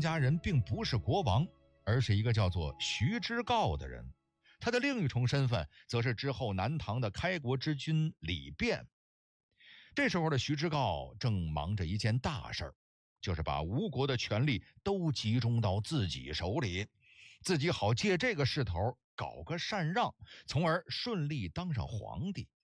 家人并不是国王，而是一个叫做徐知诰的人。他的另一重身份则是之后南唐的开国之君李昪。这时候的徐知诰正忙着一件大事儿，就是把吴国的权力都集中到自己手里，自己好借这个势头搞个禅让，从而顺利当上皇帝。